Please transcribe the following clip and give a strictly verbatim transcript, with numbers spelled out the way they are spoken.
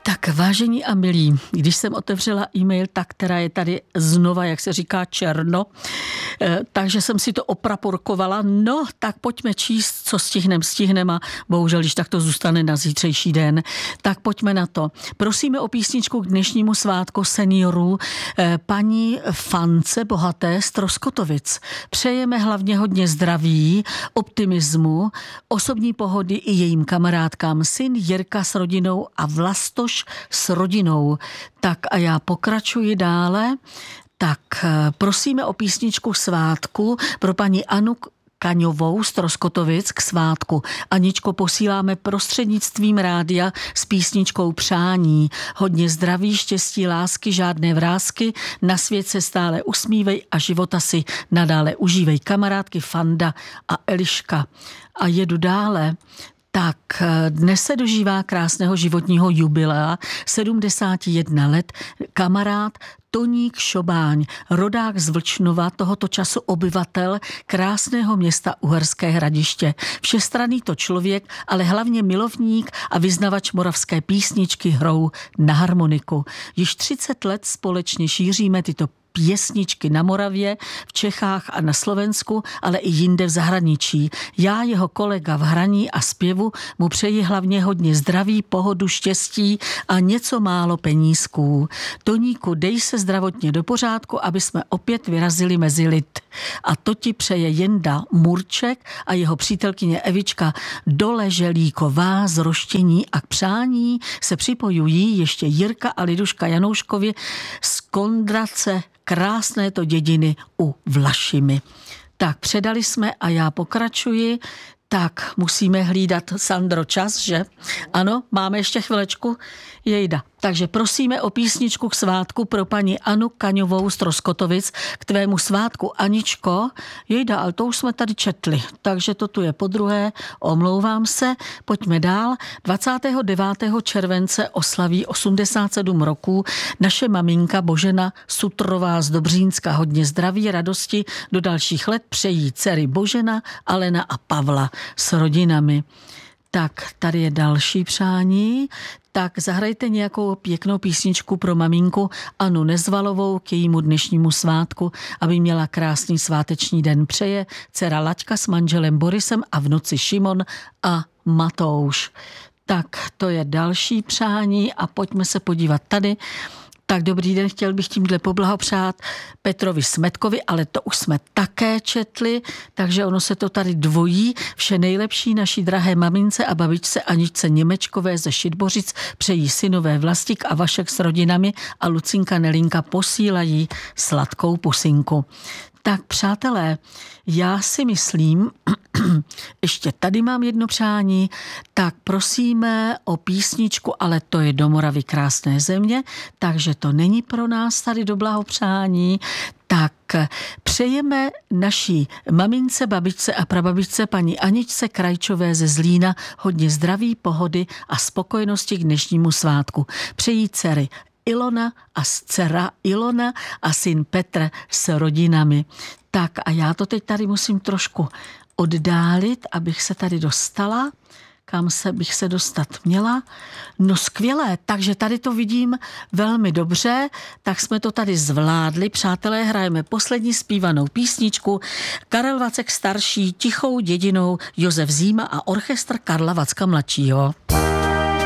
Tak vážení a milí, když jsem otevřela e-mail, tak která je tady znova, jak se říká, černo, takže jsem si to opraporkovala. No, tak pojďme číst, co stihnem, stihnem a bohužel, když tak to zůstane na zítřejší den, tak pojďme na to. Prosíme o písničku k dnešnímu svátku seniorů paní Fance Bohaté z Troskotovic. Přejeme hlavně hodně zdraví, optimismu, osobní pohody i jejím kamarádkám, syn Jirka s rodinou a Vlastoš s rodinou. Tak a já pokračuji dále. Tak prosíme o písničku svátku pro paní Anu Kaňovou z Troskotovic k svátku. Aničko, posíláme prostřednictvím rádia s písničkou přání. Hodně zdraví, štěstí, lásky, žádné vrásky, na svět se stále usmívej a života si nadále užívej. Kamarádky Fanda a Eliška. A jedu dále. Tak dnes se dožívá krásného životního jubilea, sedmdesát jedna let, kamarád Toník Šobáň, rodák z Vlčnova, tohoto času obyvatel krásného města Uherské Hradiště. Všestranný to člověk, ale hlavně milovník a vyznavač moravské písničky hrou na harmoniku. Již třicet let společně šíříme tyto pěsničky na Moravě, v Čechách a na Slovensku, ale i jinde v zahraničí. Já, jeho kolega v hraní a zpěvu, mu přeji hlavně hodně zdraví, pohodu, štěstí a něco málo penízků. Toníku, dej se zdravotně do pořádku, aby jsme opět vyrazili mezi lid. A to ti přeje Jenda Murček a jeho přítelkyně Evička Doleželíková z Roštění, a k přání se připojují ještě Jirka a Liduška Janouškovi z Kondrace, krásné to dědiny u Vlašimi. Tak předali jsme a já pokračuji. Tak musíme hlídat, Sandro, čas, že? Ano, máme ještě chvilečku. Jejda. Takže prosíme o písničku k svátku pro paní Anu Kaňovou z Troskotovic, k tvému svátku, Aničko. Jejda, ale to už jsme tady četli, takže to tu je podruhé, omlouvám se. Pojďme dál. dvacátého devátého července oslaví osmdesát sedm roků naše maminka Božena Sutrová z Dobřínska. Hodně zdraví, radosti do dalších let přejí dcery Božena, Alena a Pavla s rodinami. Tak, tady je další přání. Tak zahrajte nějakou pěknou písničku pro maminku Anu Nezvalovou k jejímu dnešnímu svátku, aby měla krásný sváteční den. Přeje dcera Laďka s manželem Borisem a vnuci Šimon a Matouš. Tak to je další přání a pojďme se podívat tady. Tak dobrý den, chtěl bych tímhle poblahopřát Petrovi Smetkovi, ale to už jsme také četli, takže ono se to tady dvojí. Vše nejlepší naší drahé mamince a babičce Aničce Němečkové ze Šitbořic přejí synové Vlastík a Vašek s rodinami a Lucinka Nelinka posílají sladkou pusinku. Tak přátelé, já si myslím, ještě tady mám jedno přání, tak prosíme o písničku, ale to je do Moravy krásné země, takže to není pro nás tady do blahopřání. Tak přejeme naší mamince, babičce a prababičce paní Aničce Krajčové ze Zlína hodně zdraví, pohody a spokojenosti k dnešnímu svátku. Přejí dcery Ilona a dcera Ilona a syn Petr s rodinami. Tak a já to teď tady musím trošku oddálit, abych se tady dostala, kam se bych se dostat měla. No skvělé, takže tady to vidím velmi dobře, tak jsme to tady zvládli. Přátelé, hrajeme poslední zpívanou písničku. Karel Vacek starší, Tichou dědinou, Josef Zíma a orchestr Karla Vacka mladšího.